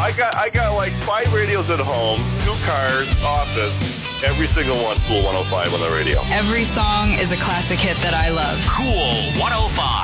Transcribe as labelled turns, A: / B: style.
A: I got like 5 radios at home, 2 cars, office, every single one, Cool 105 on the radio.
B: Every song is a classic hit that I love.
C: Cool 105.